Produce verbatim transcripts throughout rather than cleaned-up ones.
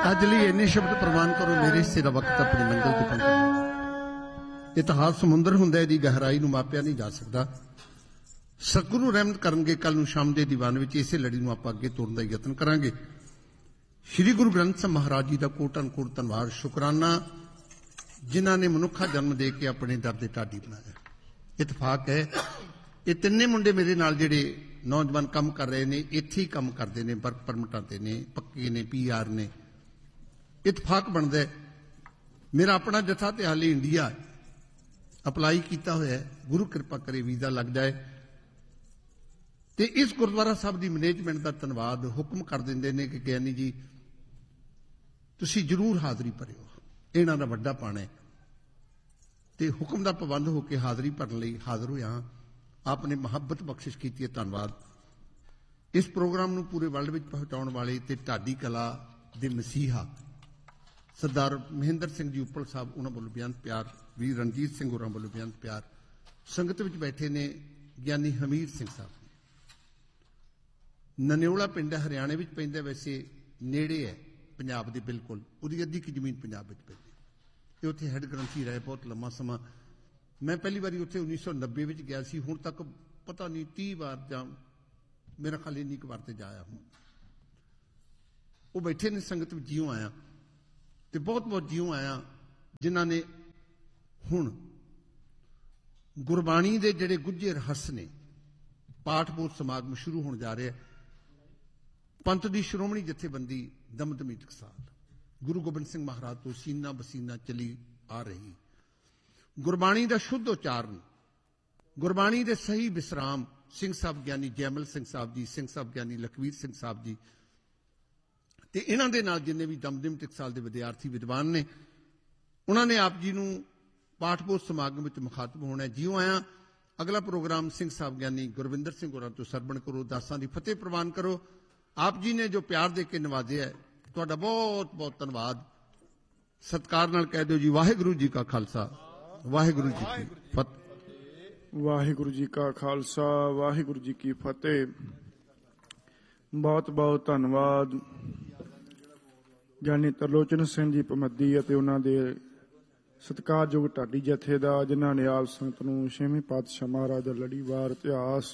अज लिए इन्ने शब्द प्रवान करो, मेरे हिस्से का वक्त अपनी मंजिल ते पहुंचना। इतिहास समुंदर हुंदा, इहदी गहराई नूं मापिया नहीं जा सकता। सतगुरु रहमत करनगे, कल नूं शाम दे दीवान विच इसे लड़ी नूं आपां अगे तोड़न दा यतन करांगे। श्री गुरु ग्रंथ साहिब महाराज जी का कोट अनकोट धन्नवाद, शुकराना, जिन्हां ने मनुखा जन्म दे के अपने दर दे ढाडी बनाया। इतफाक है ये तिन्ने मुंडे मेरे नाल जिहड़े नौजवान काम कर रहे ने, इत्थे ही काम करते हैं, वर्क परमिटां ते ने, पक्के ने, पी आर ने। इतफाक बनता है मेरा अपना जथा तो हाले इंडिया अपलाई किया हुआ है, गुरु कृपा करे वीजा लग जाए तो इस गुरुद्वारा साहब की मैनेजमेंट का धन्यवाद हुक्म कर देंगे ने कि ज्ञानी जी तुसी जरूर हाज़री भरियो, इन्हां दा वड्डा पाना है। तो हुक्म का पाबंद होकर हाज़री भरन लई हाज़र होया। आपने मुहब्बत बख्शिश की है, धन्यवाद। इस प्रोग्राम नूं पूरे वर्ल्ड में पहुंचाने वाले ते ढाडी कला दे मसीहा सरदार महेंद्र सिंह जी उपल साहब, उन्होंने वालों बेअंत प्यार, वीर रणजीत सिंह होरां वालों बेअंत प्यार। संगत विच बैठे ने ज्ञानी हमीर सिंह साहब, ननियोला पिंड हरियाणे विच पैंदा, वैसे नेड़े है पंजाब दे बिल्कुल, उहदी अद्धी की जमीन पंजाब विच पैंदी। ते उत्थे हैड ग्रंथी रहे बहुत लंबा समा। मैं पहली बारी उत्थे उन्नीस सौ नब्बे विच गया सी, हुण तक पता नहीं तीह बार जां मेरा ख्याल इन्नी क बार ते जाया हूँ। वो बैठे ने संगत विच, जियों आया तो बहुत बहुत जियों आया जिन्हां ने हुण गुरबाणी दे जिहड़े गुझे रहस ने, पाठबोध समागम शुरू होने जा रहा है। पंथ दी श्रोमणी जथेबंदी दमदमी टकसाल गुरु गोबिंद सिंह महाराज तो सीना बसीना चली आ रही। गुरबाणी का शुद्ध उचारण, गुरबाणी के सही विश्राम सिंह साहब ज्ञानी जैमल सिंह साहब जी, सिंह साहब ज्ञानी लखवीर सिंह साहब जी ते इन्हां दे नाल जिन्ने भी दमदमी टकसाल के विद्यार्थी विद्वान ने, उन्होंने आप जी नूं पाठबोध समागम में मुखातब होना है। जियों आया। अगला प्रोग्राम सिंह साहब ज्ञानी गुरविंदर सिंह होरां तो सरवण करो, दासां दी फतेह प्रवान करो। आप जी ने जो प्यार दे के नवाजे है, तुहाडा बहुत बहुत धन्यवाद। सत्कार नाल कह दो जी वाहिगुरू जी का खालसा, वाहिगुरू जी की फतेह। वाहिगुरू जी का खालसा, वाहिगुरू जी की फतेह। बहुत बहुत धन्यवाद ज्ञानी तरलोचन सिंह जी भमद्दी ਅਤੇ ਉਹਨਾਂ ਦੇ ਸਤਿਕਾਰਯੋਗ ਢਾਡੀ ਜਥੇ ਦਾ, ਜਿਨ੍ਹਾਂ ਨੇ ਆਪ ਸੰਗਤ ਨੂੰ ਛੇਵੀਂ ਪਾਤਸ਼ਾਹ ਮਹਾਰਾਜ ਦਾ ਲੜੀਵਾਰ ਇਤਿਹਾਸ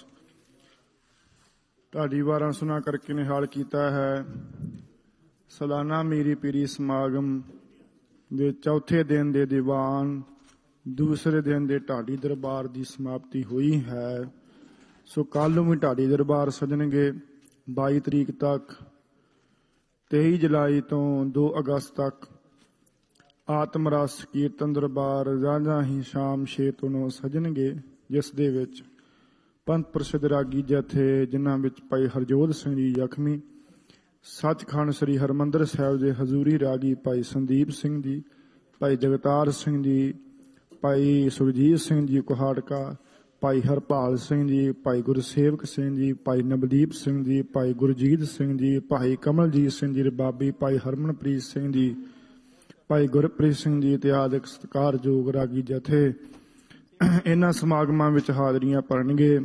ਢਾਡੀ ਵਾਰਾਂ ਸੁਣਾ ਕਰਕੇ ਨਿਹਾਲ ਕੀਤਾ ਹੈ। ਸਾਲਾਨਾ ਮੀਰੀ ਪੀਰੀ ਸਮਾਗਮ ਦੇ ਚੌਥੇ ਦਿਨ ਦੇ ਦੀਵਾਨ दूसरे दिन ਦੇ ਢਾਡੀ ਦਰਬਾਰ ਦੀ ਸਮਾਪਤੀ ਹੋਈ ਹੈ। ਸੋ ਕੱਲ੍ਹ ਨੂੰ ਵੀ ਢਾਡੀ ਦਰਬਾਰ ਸਜਣਗੇ ਬਾਈ ਤਰੀਕ ਤੱਕ, ਤੇਈ ਜੁਲਾਈ ਤੋਂ ਦੋ ਅਗਸਤ ਤੱਕ ਆਤਮ ਰਸ ਕੀਰਤਨ ਦਰਬਾਰ ਰਾਂਝਾ ਹੀ ਸ਼ਾਮ ਛੇ ਤੋਂ ਨੌ ਸਜਣਗੇ, ਜਿਸ ਦੇ ਵਿੱਚ ਪੰਥ ਪ੍ਰਸਿੱਧ ਰਾਗੀ ਜਥੇ ਜਿਨ੍ਹਾਂ ਵਿੱਚ ਭਾਈ ਹਰਜੋਤ ਸਿੰਘ ਜੀ ਜ਼ਖਮੀ, ਸੱਚਖੰਡ ਸ੍ਰੀ ਹਰਿਮੰਦਰ ਸਾਹਿਬ ਦੇ ਹਜ਼ੂਰੀ ਰਾਗੀ ਭਾਈ ਸੰਦੀਪ ਸਿੰਘ ਜੀ, ਭਾਈ ਜਗਤਾਰ ਸਿੰਘ ਜੀ, ਭਾਈ ਸੁਰਜੀਤ ਸਿੰਘ ਜੀ ਕੁਹਾੜਕਾ, ਭਾਈ ਹਰਪਾਲ ਸਿੰਘ ਜੀ, ਭਾਈ ਗੁਰਸੇਵਕ ਸਿੰਘ ਜੀ, ਭਾਈ ਨਵਦੀਪ ਸਿੰਘ ਜੀ, ਭਾਈ ਗੁਰਜੀਤ ਸਿੰਘ ਜੀ, ਭਾਈ ਕਮਲਜੀਤ ਸਿੰਘ ਜੀ ਰਬਾਬੀ, ਭਾਈ ਹਰਮਨਪ੍ਰੀਤ ਸਿੰਘ ਜੀ, ਭਾਈ ਗੁਰਪ੍ਰੀਤ ਸਿੰਘ ਜੀ ਤੇ ਆਦਿਕ ਸਤਿਕਾਰਯੋਗ ਰਾਗੀ ਜਥੇ ਇਹਨਾਂ ਸਮਾਗਮਾਂ ਵਿੱਚ ਹਾਜ਼ਰੀਆਂ ਭਰਨਗੇ।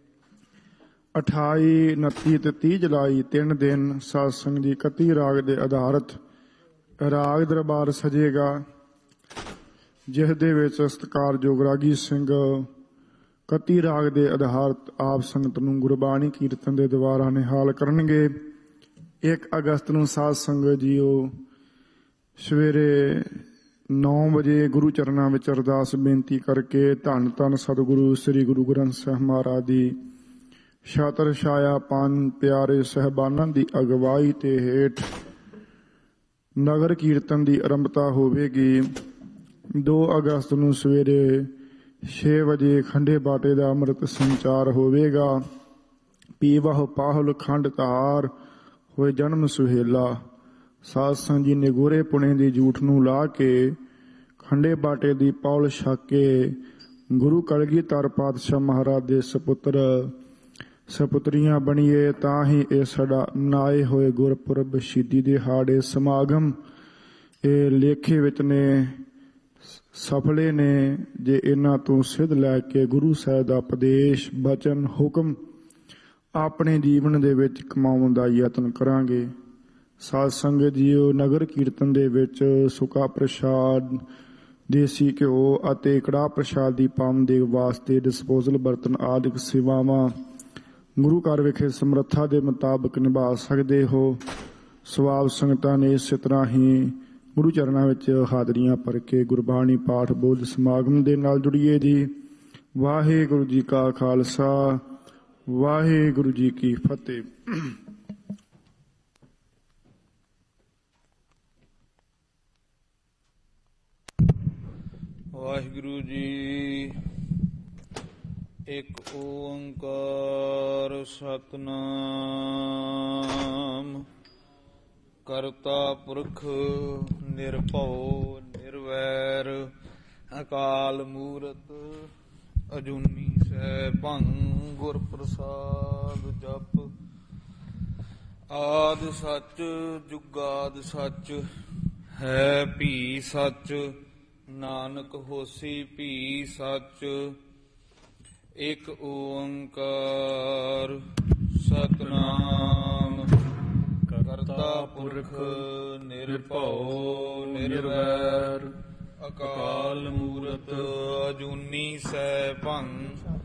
ਅਠਾਈ ਉਨੱਤੀ ਤੇ ਤੀਹ ਜੁਲਾਈ ਤਿੰਨ ਦਿਨ ਸਤਸੰਗ ਦੀ ਇਕੱਤੀ ਰਾਗ ਦੇ ਆਧਾਰਿਤ ਰਾਗ ਦਰਬਾਰ ਸਜੇਗਾ, ਜਿਸ ਦੇ ਵਿੱਚ ਸਤਿਕਾਰਯੋਗ ਰਾਗੀ ਸਿੰਘ ਇਕੱਤੀ ਰਾਗ ਦੇ ਆਧਾਰਿਤ ਆਪ ਸੰਗਤ ਨੂੰ ਗੁਰਬਾਣੀ ਕੀਰਤਨ ਦੇ ਦੁਆਰਾ ਨਿਹਾਲ ਕਰਨਗੇ। ਇੱਕ ਅਗਸਤ ਨੂੰ ਸਾਧ ਸੰਗਤ ਜੀਓ ਸਵੇਰੇ ਨੌ ਵਜੇ ਗੁਰੂ ਚਰਨਾਂ ਵਿੱਚ ਅਰਦਾਸ ਬੇਨਤੀ ਕਰਕੇ ਧੰਨ ਧੰਨ ਸਤਿਗੁਰੂ ਸ੍ਰੀ ਗੁਰੂ ਗ੍ਰੰਥ ਸਾਹਿਬ ਮਹਾਰਾਜ ਦੀ ਛਤਰ ਛਾਇਆ ਪੰਜ ਪਿਆਰੇ ਸਹਿਬਾਨਾਂ ਦੀ ਅਗਵਾਈ ਤੇ ਹੇਠ ਨਗਰ ਕੀਰਤਨ ਦੀ ਆਰੰਭਤਾ ਹੋਵੇਗੀ। ਦੋ ਅਗਸਤ ਨੂੰ ਸਵੇਰੇ ਛੇ ਵਜੇ ਖੰਡੇ ਬਾਟੇ ਦਾ ਅੰਮ੍ਰਿਤ ਸੰਚਾਰ ਹੋਵੇਗਾ। ਪੀਵਹ ਪਾਹੁਲ ਖੰਡ ਧਾਰ ਹੋਏ ਜਨਮ ਸੁਹੇਲਾ। ਸਾਧ ਸੰਗਤ ਜੀ ਨੇ ਗੋਰੇ ਪੁਣੇ ਦੀ ਜੂਠ ਨੂੰ ਲਾ ਕੇ ਖੰਡੇ ਬਾਟੇ ਦੀ ਪੌਲ ਛਕ ਕੇ ਗੁਰੂ ਕਲਗੀਧਰ ਪਾਤਸ਼ਾਹ ਮਹਾਰਾਜ ਦੇ ਸਪੁੱਤਰ ਸਪੁੱਤਰੀਆਂ ਬਣੀਏ, ਤਾਂ ਹੀ ਇਹ ਸਾਡਾ ਮਨਾਏ ਹੋਏ ਗੁਰਪੁਰਬ ਸ਼ਹੀਦੀ ਦਿਹਾੜੇ ਸਮਾਗਮ ਇਹ ਲੇਖੇ ਵਿੱਚ ਨੇ, ਸਫਲੇ ਨੇ, ਜੇ ਇਹਨਾਂ ਤੋਂ ਸਿੱਧ ਲੈ ਕੇ ਗੁਰੂ ਸਾਹਿਬ ਦਾ ਉਪਦੇਸ਼ ਬਚਨ ਹੁਕਮ ਆਪਣੇ ਜੀਵਨ ਦੇ ਵਿੱਚ ਕਮਾਉਣ ਦਾ ਯਤਨ ਕਰਾਂਗੇ। ਸਾਧ ਸੰਗਤ ਜੀਓ, ਨਗਰ ਕੀਰਤਨ ਦੇ ਵਿੱਚ ਸੁੱਕਾ ਪ੍ਰਸ਼ਾਦ, ਦੇਸੀ ਘਿਓ ਅਤੇ ਕੜਾਹ ਪ੍ਰਸ਼ਾਦ ਦੀ ਪਾਵਨਦੇਗ ਵਾਸਤੇ ਡਿਸਪੋਜ਼ਲ ਬਰਤਨ ਆਦਿਕ ਸੇਵਾਵਾਂ ਗੁਰੂ ਘਰ ਵਿਖੇ ਸਮਰੱਥਾ ਦੇ ਮੁਤਾਬਕ ਨਿਭਾ ਸਕਦੇ ਹੋ। ਸਵਾਬ ਸੰਗਤਾਂ ਨੇ ਇਸੇ ਤਰ੍ਹਾਂ ਹੀ ਗੁਰੂ ਚਰਨਾਂ ਵਿੱਚ ਹਾਜ਼ਰੀਆਂ ਭਰ ਕੇ ਗੁਰਬਾਣੀ ਪਾਠ ਬੋਧ ਸਮਾਗਮ ਦੇ ਨਾਲ ਜੁੜੀਏ ਜੀ। ਵਾਹਿਗੁਰੂ ਜੀ ਕਾ ਖਾਲਸਾ, ਵਾਹਿਗੁਰੂ ਜੀ ਕੀ ਫਤਿਹ। ਵਾਹਿਗੁਰੂ ਜੀ। ਇੱਕ ਓੰਕਾਰ ਸਤਿਨਾਮ ਕਰਤਾ ਪੁਰਖ ਨਿਰਭਉ ਨਿਰਵੈਰ ਅਕਾਲ ਮੂਰਤ ਅਜੂਨੀ ਸੈਭੰ ਗੁਰ ਪ੍ਰਸਾਦ ਜਪ। ਆਦਿ ਸੱਚ ਜੁਗਾਦ ਸੱਚ ਹੈ ਭੀ ਸੱਚ, ਨਾਨਕ ਹੋਸੀ ਭੀ ਸੱਚ। ਇੱਕ ਓੰਕਾਰ ਸਤਿਨਾਮ ਕਰਤਾ ਪੁਰਖ ਨਿਰਭਉ ਨਿਰਵੈਰ ਅਕਾਲ ਮੂਰਤ ਅਜੂਨੀ ਸੈਭੰ